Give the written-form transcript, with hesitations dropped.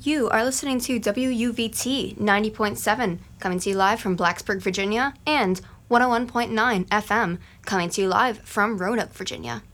You are listening to WUVT 90.7, coming to you live from Blacksburg, Virginia, and 101.9 FM, coming to you live from Roanoke, Virginia.